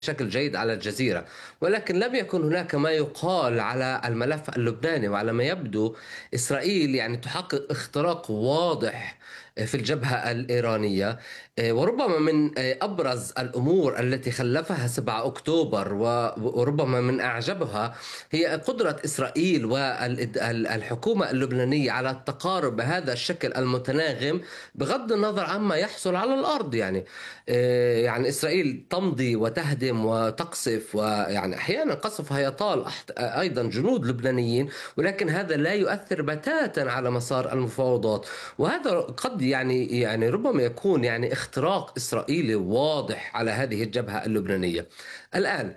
بشكل جيد على الجزيرة، ولكن لم يكن هناك ما يقال على الملف اللبناني. وعلى ما يبدو إسرائيل يعني تحقق اختراق واضح في الجبهة الإيرانية. وربما من أبرز الأمور التي خلفها 7 أكتوبر وربما من أعجبها هي قدرة إسرائيل والحكومة اللبنانية على التقارب بهذا الشكل المتناغم، بغض النظر عما يحصل على الأرض. يعني إسرائيل تمضي وتهدم وتقصف، ويعني أحيانا قصفها يطال أيضا جنود لبنانيين، ولكن هذا لا يؤثر بتاتا على مسار المفاوضات. وهذا قد يعني ربما يكون يعني اختراق إسرائيلي واضح على هذه الجبهة اللبنانية. الآن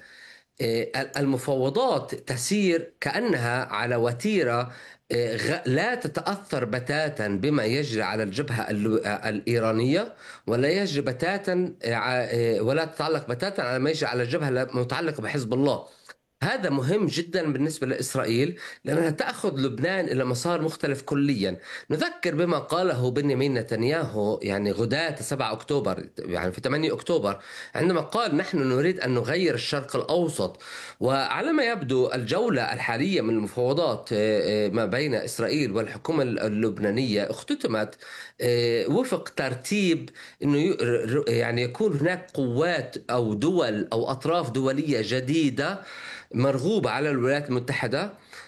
المفاوضات تسير كأنها على وتيرة لا تتأثر بتاتا بما يجري على الجبهة الإيرانية، ولا يجري بتاتا ولا تتعلق بتاتا على ما يجري على الجبهة المتعلقة بحزب الله. هذا مهم جدا بالنسبة لإسرائيل، لأنها تأخذ لبنان إلى مسار مختلف كليا. نذكر بما قاله بنيامين نتنياهو يعني غداة 7 أكتوبر، يعني في 8 أكتوبر، عندما قال: نحن نريد أن نغير الشرق الأوسط. وعلى ما يبدو الجولة الحالية من المفاوضات ما بين إسرائيل والحكومة اللبنانية اختتمت وفق ترتيب أنه يعني يكون هناك قوات أو دول أو أطراف دولية جديدة مرغوبة على الولايات المتحدة.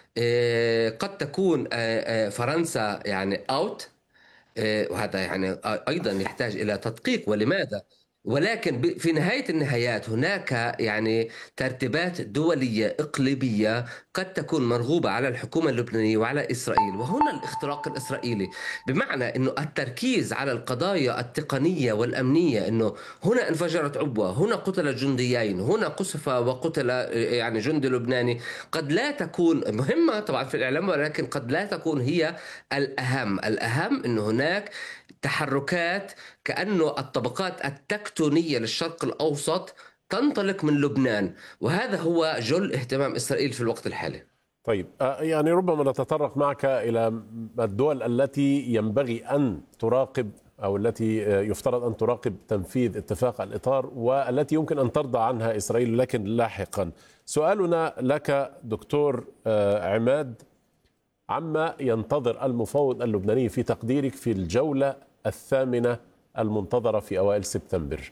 قد تكون فرنسا يعني اوت، وهذا يعني أيضا يحتاج إلى تدقيق. ولماذا؟ ولكن في نهاية النهايات هناك يعني ترتيبات دولية إقليمية قد تكون مرغوبة على الحكومة اللبنانية وعلى إسرائيل. وهنا الاختراق الإسرائيلي، بمعنى أنه التركيز على القضايا التقنية والأمنية، أنه هنا انفجرت عبوة، هنا قتل جنديين، هنا قصف وقتل يعني جندي لبناني، قد لا تكون مهمة طبعا في الإعلام، ولكن قد لا تكون هي الأهم. الأهم أنه هناك تحركات، كأنه الطبقات التكتونية للشرق الأوسط تنطلق من لبنان، وهذا هو جل اهتمام إسرائيل في الوقت الحالي. طيب، يعني ربما نتطرق معك إلى الدول التي ينبغي أن تراقب أو التي يفترض أن تراقب تنفيذ اتفاق الإطار والتي يمكن أن ترضى عنها إسرائيل، لكن لاحقا. سؤالنا لك دكتور عماد، عما ينتظر المفاوض اللبناني في تقديرك في الجولة الثامنة المنتظرة في أوائل سبتمبر؟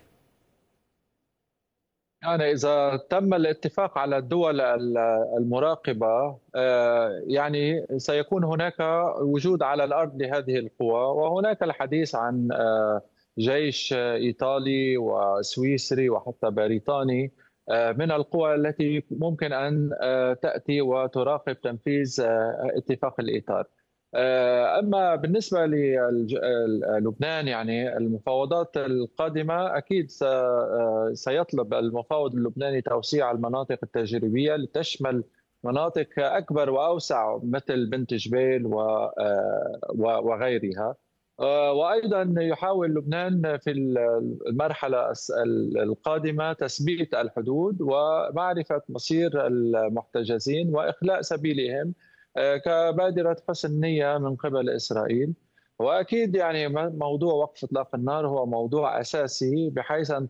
يعني إذا تم الاتفاق على الدول المراقبة، يعني سيكون هناك وجود على الأرض لهذه القوى، وهناك الحديث عن جيش إيطالي وسويسري وحتى بريطاني من القوى التي ممكن أن تأتي وتراقب تنفيذ اتفاق الإطار. أما بالنسبة للبنان، يعني المفاوضات القادمة أكيد سيطلب المفاوض اللبناني توسيع المناطق التجريبية لتشمل مناطق أكبر وأوسع مثل بنت جبيل وغيرها. وأيضا يحاول لبنان في المرحلة القادمة تثبيت الحدود ومعرفة مصير المحتجزين وإخلاء سبيلهم كبادرة حسن نية من قبل إسرائيل. وأكيد يعني موضوع وقف إطلاق النار هو موضوع أساسي، بحيث أن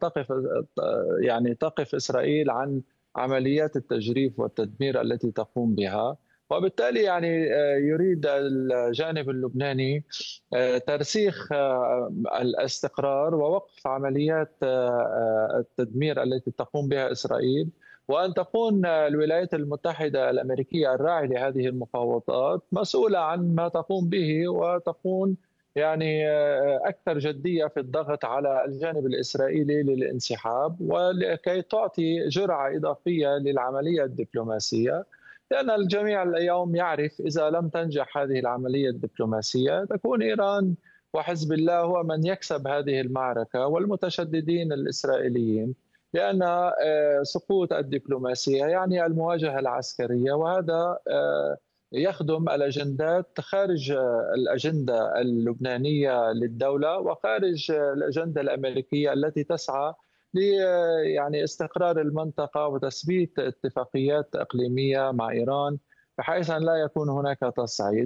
تقف إسرائيل عن عمليات التجريف والتدمير التي تقوم بها. وبالتالي يعني يريد الجانب اللبناني ترسيخ الاستقرار ووقف عمليات التدمير التي تقوم بها إسرائيل، وأن تكون الولايات المتحدة الأمريكية الراعي لهذه المفاوضات مسؤولة عن ما تقوم به، وتكون يعني أكثر جدية في الضغط على الجانب الإسرائيلي للانسحاب، ولكي تعطي جرعة إضافية للعملية الدبلوماسية. لأن الجميع اليوم يعرف إذا لم تنجح هذه العملية الدبلوماسية تكون إيران وحزب الله هو من يكسب هذه المعركة، والمتشددين الإسرائيليين، لأن سقوط الدبلوماسية يعني المواجهة العسكرية، وهذا يخدم الأجندات خارج الأجندة اللبنانية للدولة وخارج الأجندة الأمريكية التي تسعى ل يعني استقرار المنطقة وتثبيت اتفاقيات إقليمية مع إيران، بحيث أن لا يكون هناك تصعيد.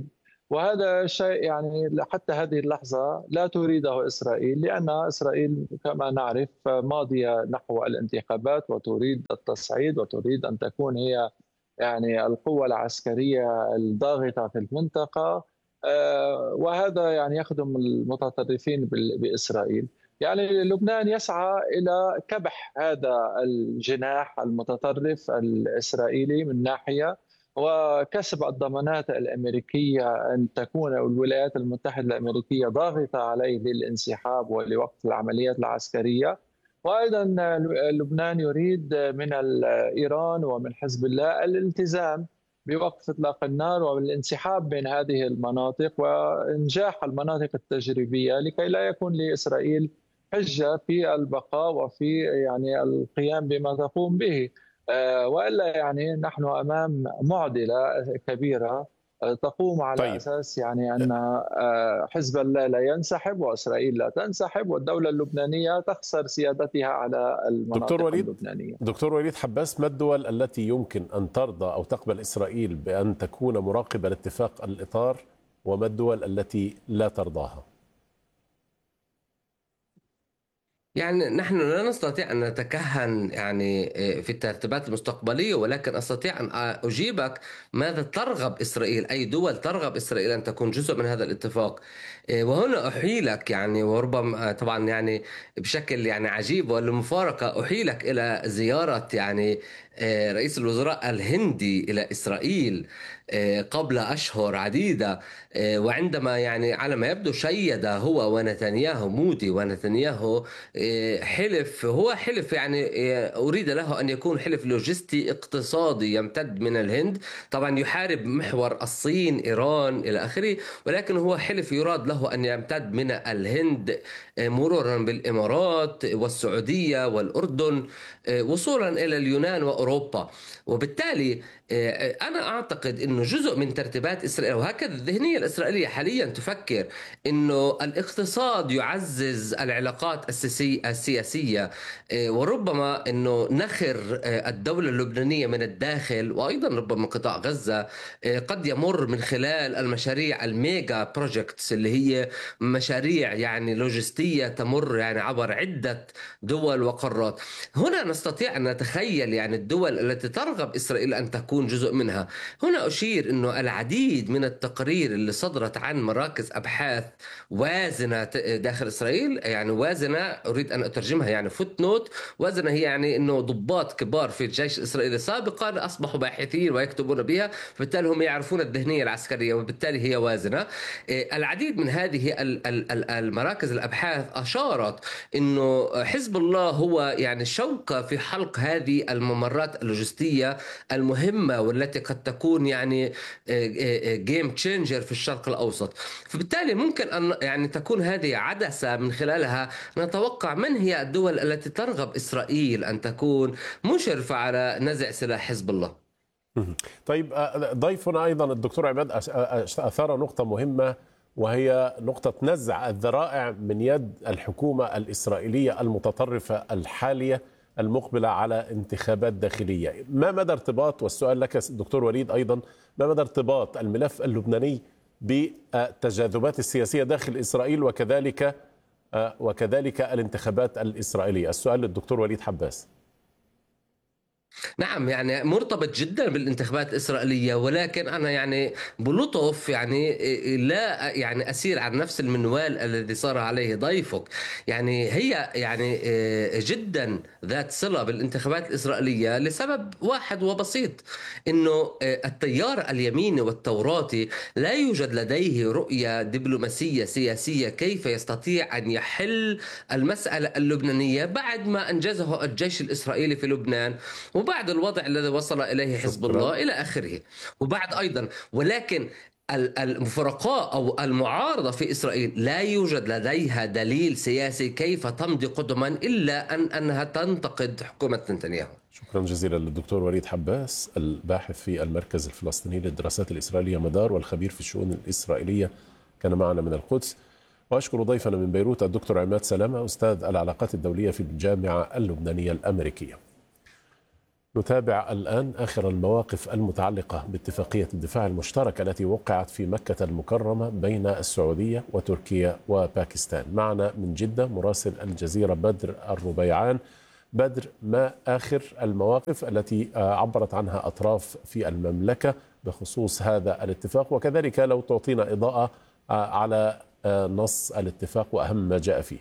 وهذا شيء يعني حتى هذه اللحظة لا تريده إسرائيل، لأن إسرائيل كما نعرف ماضية نحو الانتخابات وتريد التصعيد وتريد أن تكون هي يعني القوة العسكرية الضاغطة في المنطقة. وهذا يعني يخدم المتطرفين بإسرائيل. يعني لبنان يسعى إلى كبح هذا الجناح المتطرف الإسرائيلي من ناحية، وكسب الضمانات الأمريكية أن تكون الولايات المتحدة الأمريكية ضاغطة عليه للانسحاب ولوقف العمليات العسكرية. وأيضا لبنان يريد من إيران ومن حزب الله الالتزام بوقف إطلاق النار والانسحاب من هذه المناطق وإنجاح المناطق التجريبية لكي لا يكون لإسرائيل حجة في البقاء وفي يعني القيام بما تقوم به. والا يعني نحن امام معضله كبيره تقوم على طيب. اساس يعني ان حزب الله لا ينسحب واسرائيل لا تنسحب والدوله اللبنانيه تخسر سيادتها على المناطق اللبنانيه. دكتور وليد حباس، ما الدول التي يمكن ان ترضى او تقبل اسرائيل بان تكون مراقبه لاتفاق الاطار، وما الدول التي لا ترضاها؟ يعني نحن لا نستطيع أن نتكهن يعني في الترتيبات المستقبلية، ولكن أستطيع أن أجيبك ماذا ترغب إسرائيل، أي دول ترغب إسرائيل أن تكون جزء من هذا الاتفاق. وهنا أحيلك يعني، وربما طبعا يعني بشكل يعني عجيب وللمفارقة أحيلك إلى زيارة يعني رئيس الوزراء الهندي إلى إسرائيل قبل أشهر عديدة. وعندما يعني على ما يبدو شيد هو ونتنياهو، مودي ونتنياهو، حلف يعني أريد له أن يكون حلف لوجستي اقتصادي يمتد من الهند، طبعا يحارب محور الصين إيران إلى آخره، ولكن هو حلف يراد له أن يمتد من الهند مرورا بالإمارات والسعودية والأردن وصولا إلى اليونان وأوروبا. وبالتالي أنا أعتقد أنه جزء من ترتيبات إسرائيل، وهكذا الذهنية الإسرائيلية حاليا تفكر، أنه الاقتصاد يعزز العلاقات السياسية، وربما أنه نخر الدولة اللبنانية من الداخل، وأيضا ربما قطاع غزة قد يمر من خلال المشاريع الميجا بروجكتس اللي هي مشاريع يعني لوجستية تمر يعني عبر عدة دول وقارات. هنا نستطيع أن نتخيل يعني الدول التي ترغب إسرائيل أن تكون جزء منها. هنا أشير أنه العديد من التقارير اللي صدرت عن مراكز أبحاث وازنة داخل إسرائيل، يعني وازنة أريد أن أترجمها يعني فوت نوت، وازنة هي يعني أنه ضباط كبار في الجيش الإسرائيلي سابقا أصبحوا باحثين ويكتبون بها، فبالتالي هم يعرفون الذهنية العسكرية وبالتالي هي وازنة. العديد من هذه المراكز الأبحاث أشارت أنه حزب الله هو يعني شوكة في حلق هذه الممرات اللوجستية المهمة والتي قد تكون يعني جيم تشينجر في الشرق الأوسط. فبالتالي ممكن أن يعني تكون هذه عدسة من خلالها نتوقع من هي الدول التي ترغب إسرائيل أن تكون مشرفة على نزع سلاح حزب الله. طيب، ضيفنا أيضا الدكتور عماد أثار نقطة مهمة، وهي نقطة نزع الذرائع من يد الحكومة الإسرائيلية المتطرفة الحالية المقبلة على انتخابات داخلية. ما مدى ارتباط، والسؤال لك دكتور وليد أيضا، ما مدى ارتباط الملف اللبناني بالتجاذبات السياسية داخل إسرائيل وكذلك الانتخابات الإسرائيلية؟ السؤال للدكتور وليد حباس. نعم، يعني مرتبط جدا بالانتخابات الإسرائيلية، ولكن أنا يعني بلطف يعني لا يعني أسير عن نفس المنوال الذي صار عليه ضيفك. يعني هي يعني جدا ذات صلة بالانتخابات الإسرائيلية لسبب واحد وبسيط، إنه التيار اليميني والتوراتي لا يوجد لديه رؤية دبلوماسية سياسية كيف يستطيع أن يحل المسألة اللبنانية بعد ما أنجزه الجيش الإسرائيلي في لبنان، وبعد الوضع الذي وصل إليه حزب الله إلى آخره، وبعد أيضا. ولكن المفرقاء أو المعارضة في إسرائيل لا يوجد لديها دليل سياسي كيف تمضي قدما إلا أنها تنتقد حكومة نتنياهو. شكرا جزيلا للدكتور وليد حباس، الباحث في المركز الفلسطيني للدراسات الإسرائيلية مدار والخبير في الشؤون الإسرائيلية، كان معنا من القدس. وأشكر ضيفنا من بيروت الدكتور عماد سلامة، أستاذ العلاقات الدولية في الجامعة اللبنانية الأمريكية. نتابع الآن آخر المواقف المتعلقة باتفاقية الدفاع المشترك التي وقعت في مكة المكرمة بين السعودية وتركيا وباكستان. معنا من جدة مراسل الجزيرة بدر الربيعان. بدر، ما آخر المواقف التي عبرت عنها أطراف في المملكة بخصوص هذا الاتفاق، وكذلك لو تعطينا إضاءة على نص الاتفاق وأهم ما جاء فيه.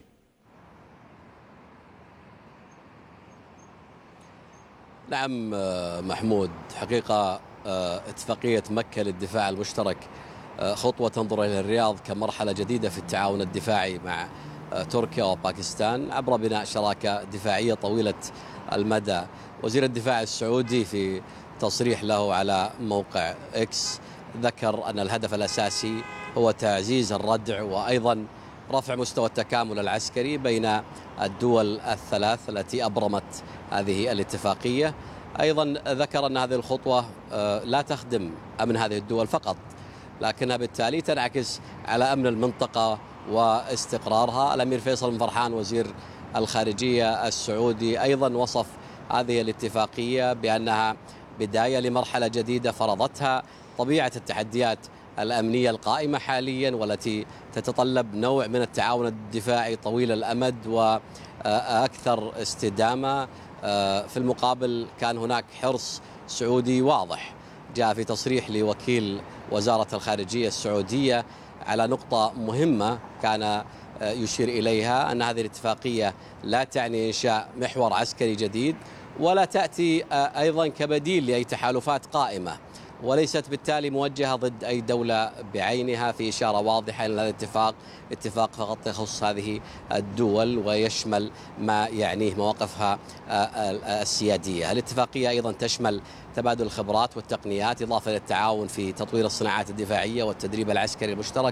نعم محمود، حقيقة اتفاقية مكة للدفاع المشترك خطوة تنظر إلى الرياض كمرحلة جديدة في التعاون الدفاعي مع تركيا وباكستان عبر بناء شراكة دفاعية طويلة المدى. وزير الدفاع السعودي في تصريح له على موقع إكس ذكر أن الهدف الأساسي هو تعزيز الردع وأيضا رفع مستوى التكامل العسكري بين الدول الثلاث التي أبرمت هذه الاتفاقية. أيضا ذكر أن هذه الخطوة لا تخدم أمن هذه الدول فقط، لكنها بالتالي تنعكس على أمن المنطقة واستقرارها. الأمير فيصل بن فرحان وزير الخارجية السعودي أيضا وصف هذه الاتفاقية بأنها بداية لمرحلة جديدة فرضتها طبيعة التحديات الأمنية القائمة حاليا والتي تتطلب نوع من التعاون الدفاعي طويل الأمد وأكثر استدامة. في المقابل كان هناك حرص سعودي واضح جاء في تصريح لوكيل وزارة الخارجية السعودية على نقطة مهمة كان يشير إليها، أن هذه الاتفاقية لا تعني إنشاء محور عسكري جديد ولا تأتي أيضا كبديل لأي تحالفات قائمة، وليست بالتالي موجهة ضد أي دولة بعينها، في إشارة واضحة أن هذا اتفاق فقط يخص هذه الدول ويشمل ما يعنيه مواقفها السيادية. الاتفاقية أيضا تشمل تبادل الخبرات والتقنيات إضافة إلى التعاون في تطوير الصناعات الدفاعية والتدريب العسكري المشترك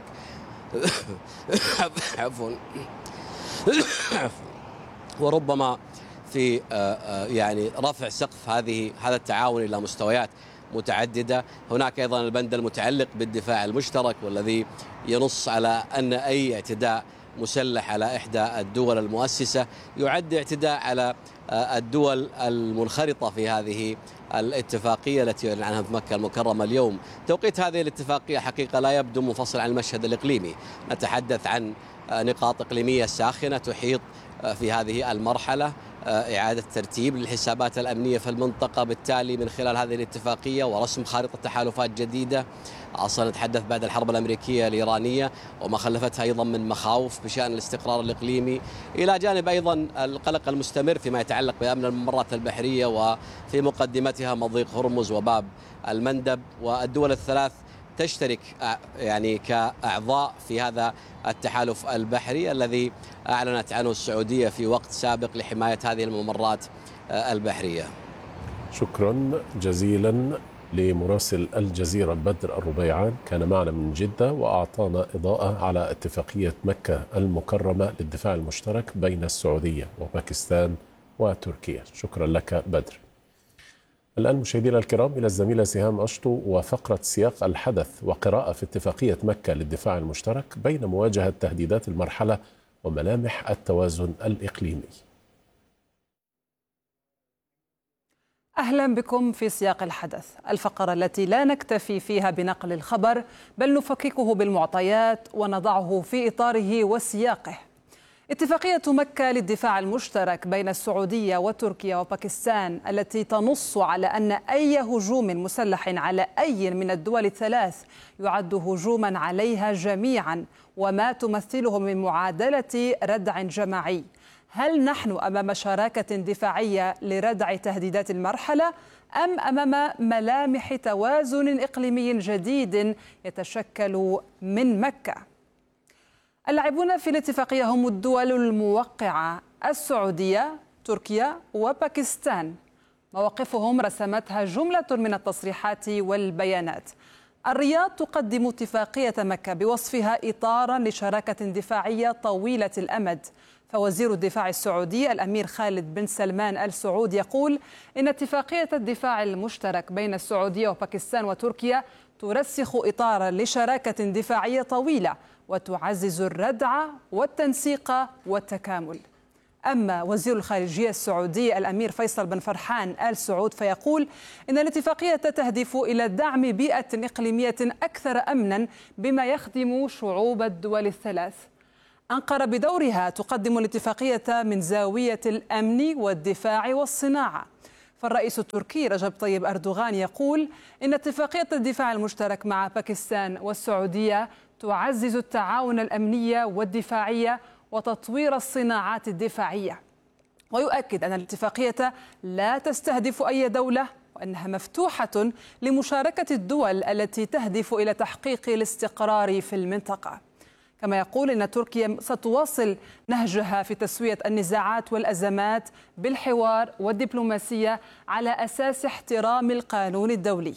عفوا وربما في يعني رفع سقف هذا التعاون إلى مستويات متعددة. هناك أيضا البند المتعلق بالدفاع المشترك والذي ينص على أن أي اعتداء مسلح على إحدى الدول المؤسسة يعد اعتداء على الدول المنخرطة في هذه الاتفاقية التي يعلن عنها في مكة المكرمة اليوم. توقيت هذه الاتفاقية حقيقة لا يبدو منفصل عن المشهد الإقليمي، نتحدث عن نقاط إقليمية ساخنة تحيط في هذه المرحلة، إعادة ترتيب للحسابات الأمنية في المنطقة بالتالي من خلال هذه الاتفاقية ورسم خارطة تحالفات جديدة. أصلا نتحدث بعد الحرب الأمريكية الإيرانية وما خلفتها أيضا من مخاوف بشأن الاستقرار الإقليمي، إلى جانب أيضا القلق المستمر فيما يتعلق بأمن الممرات البحرية وفي مقدمتها مضيق هرمز وباب المندب. والدول الثلاث تشترك يعني كأعضاء في هذا التحالف البحري الذي أعلنت عنه السعودية في وقت سابق لحماية هذه الممرات البحرية. شكرا جزيلا لمراسل الجزيرة بدر الربيعان، كان معنا من جدة وأعطانا إضاءة على اتفاقية مكة المكرمة للدفاع المشترك بين السعودية وباكستان وتركيا. شكرا لك بدر. الآن مشاهدينا الكرام إلى الزميلة سهام أشطو وفقرة سياق الحدث وقراءة في اتفاقية مكة للدفاع المشترك بين مواجهة تهديدات المرحلة وملامح التوازن الإقليمي. أهلا بكم في سياق الحدث، الفقرة التي لا نكتفي فيها بنقل الخبر بل نفككه بالمعطيات ونضعه في إطاره وسياقه. اتفاقية مكة للدفاع المشترك بين السعودية وتركيا وباكستان التي تنص على أن أي هجوم مسلح على أي من الدول الثلاث يعد هجوما عليها جميعا وما تمثله من معادلة ردع جماعي. هل نحن أمام شراكة دفاعية لردع تهديدات المرحلة أم أمام ملامح توازن إقليمي جديد يتشكل من مكة؟ اللاعبون في الاتفاقية هم الدول الموقعة السعودية، تركيا وباكستان. مواقفهم رسمتها جملة من التصريحات والبيانات. الرياض تقدم اتفاقية مكة بوصفها إطارا لشراكة دفاعية طويلة الأمد، فوزير الدفاع السعودي الأمير خالد بن سلمان آل سعود يقول إن اتفاقية الدفاع المشترك بين السعودية وباكستان وتركيا ترسخ إطارا لشراكة دفاعية طويلة وتعزز الردع والتنسيق والتكامل. أما وزير الخارجية السعودي الأمير فيصل بن فرحان آل سعود فيقول إن الاتفاقية تهدف إلى دعم بيئة إقليمية أكثر أمنا بما يخدم شعوب الدول الثلاث. أنقرة بدورها تقدم الاتفاقية من زاوية الأمن والدفاع والصناعة. فالرئيس التركي رجب طيب أردوغان يقول إن اتفاقية الدفاع المشترك مع باكستان والسعودية تعزز التعاون الأمني والدفاعي وتطوير الصناعات الدفاعية، ويؤكد أن الاتفاقية لا تستهدف أي دولة وأنها مفتوحة لمشاركة الدول التي تهدف إلى تحقيق الاستقرار في المنطقة. كما يقول إن تركيا ستواصل نهجها في تسوية النزاعات والأزمات بالحوار والدبلوماسية على أساس احترام القانون الدولي.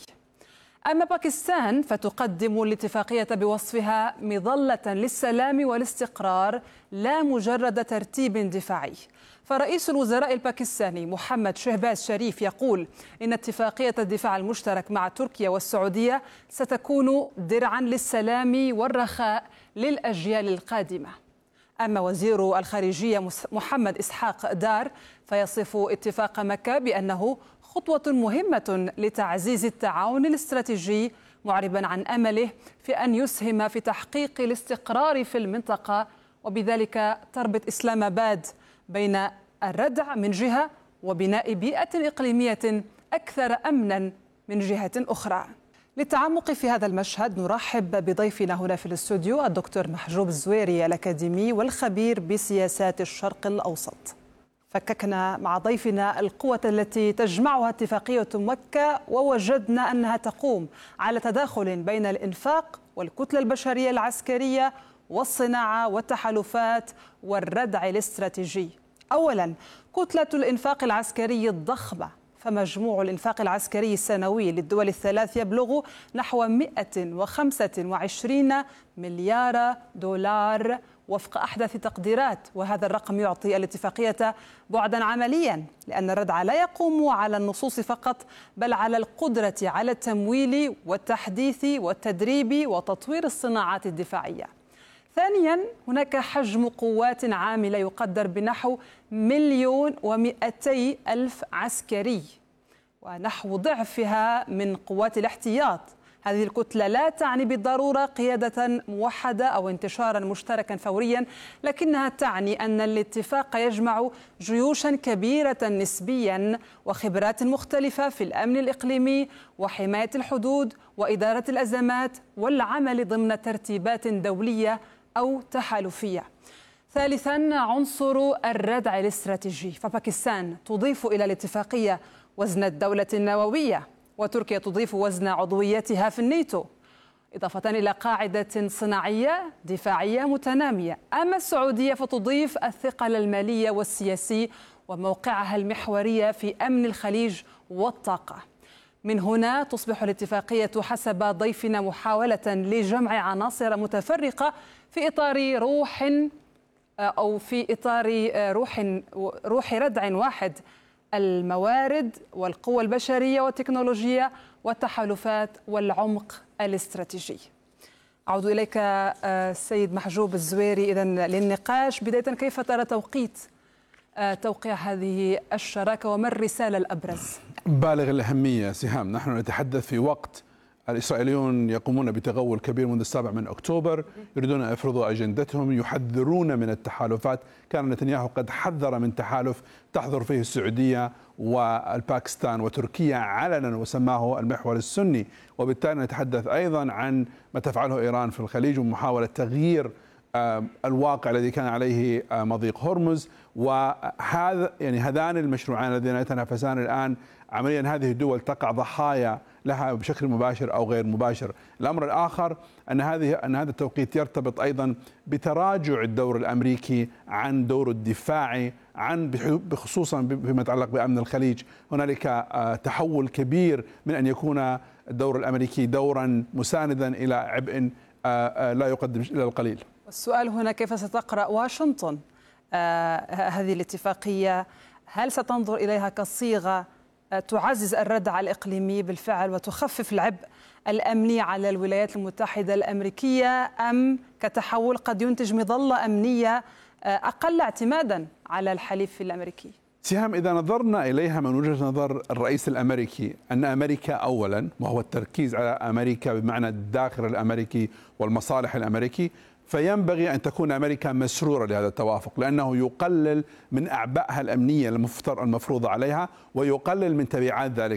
أما باكستان فتقدم الاتفاقية بوصفها مظلة للسلام والاستقرار لا مجرد ترتيب دفاعي. فرئيس الوزراء الباكستاني محمد شهباز شريف يقول إن اتفاقية الدفاع المشترك مع تركيا والسعودية ستكون درعا للسلام والرخاء للأجيال القادمة. أما وزير الخارجية محمد إسحاق دار فيصف اتفاق مكة بأنه خطوة مهمة لتعزيز التعاون الاستراتيجي، معربا عن أمله في أن يسهم في تحقيق الاستقرار في المنطقة، وبذلك تربط إسلام آباد بين الردع من جهة وبناء بيئة إقليمية أكثر أمنا من جهة أخرى. للتعمق في هذا المشهد نرحب بضيفنا هنا في الاستوديو الدكتور محجوب الزويري الأكاديمي والخبير بسياسات الشرق الأوسط. فككنا مع ضيفنا القوة التي تجمعها اتفاقية مكة ووجدنا أنها تقوم على تداخل بين الإنفاق والكتلة البشرية العسكرية والصناعة والتحالفات والردع الاستراتيجي. أولا، كتلة الإنفاق العسكري الضخمة، فمجموع الإنفاق العسكري السنوي للدول الثلاث يبلغ نحو 125 مليار دولار وفق أحدث تقديرات، وهذا الرقم يعطي الاتفاقية بعدا عمليا، لأن الردع لا يقوم على النصوص فقط بل على القدرة على التمويل والتحديث والتدريب وتطوير الصناعات الدفاعية. ثانيا، هناك حجم قوات عاملة يقدر بنحو 1,200,000 عسكري، ونحو ضعفها من قوات الاحتياط. هذه الكتلة لا تعني بالضرورة قيادة موحدة أو انتشارا مشتركا فوريا، لكنها تعني أن الاتفاق يجمع جيوشا كبيرة نسبيا وخبرات مختلفة في الأمن الإقليمي وحماية الحدود وإدارة الأزمات والعمل ضمن ترتيبات دولية أو تحالفية. ثالثا، عنصر الردع الاستراتيجي، فباكستان تضيف إلى الاتفاقية وزن الدولة النووية، وتركيا تضيف وزن عضويتها في الناتو، إضافة إلى قاعدة صناعية دفاعية متنامية. أما السعودية فتضيف الثقل المالي والسياسي وموقعها المحوري في أمن الخليج والطاقة. من هنا تصبح الاتفاقية حسب ضيفنا محاولة لجمع عناصر متفرقة في إطار روح ردع واحد: الموارد والقوى البشرية والتكنولوجيا والتحالفات والعمق الاستراتيجي. أعود إليك سيد محجوب الزويري إذن للنقاش. بداية، كيف ترى توقيت توقيع هذه الشراكة وما الرسالة الأبرز؟ بالغ الأهمية سهام. نحن نتحدث في وقت الإسرائيليون يقومون بتغول كبير منذ 7 أكتوبر، يريدون أن يفرضوا أجندتهم، يحذرون من التحالفات. كان نتنياهو قد حذر من تحالف تحضر فيه السعودية والباكستان وتركيا علنا وسماه المحور السني، وبالتالي نتحدث أيضا عن ما تفعله إيران في الخليج ومحاولة تغيير الواقع الذي كان عليه مضيق هرمز. وهذا هذان المشروعان الذين يتنافسان الآن عمليا هذه الدول تقع ضحايا لها بشكل مباشر أو غير مباشر. الأمر الآخر أن هذا التوقيت يرتبط أيضا بتراجع الدور الأمريكي عن دوره الدفاعي، بخصوصا فيما يتعلق بأمن الخليج. هنالك تحول كبير من أن يكون الدور الأمريكي دورا مساندا إلى عبء لا يقدم إلى القليل. السؤال هنا: كيف ستقرأ واشنطن هذه الاتفاقية؟ هل ستنظر إليها كصيغة تعزز الردع الإقليمي بالفعل وتخفف العبء الأمني على الولايات المتحدة الأمريكية، أم كتحول قد ينتج مظلة أمنية أقل اعتمادا على الحليف الأمريكي؟ سهام، إذا نظرنا إليها من وجهة نظر الرئيس الأمريكي أن أمريكا أولا، وهو التركيز على أمريكا بمعنى الداخل الأمريكي والمصالح الأمريكي، فينبغي أن تكون أمريكا مسرورة لهذا التوافق، لأنه يقلل من أعبائها الأمنية المفروضة عليها ويقلل من تبعات ذلك.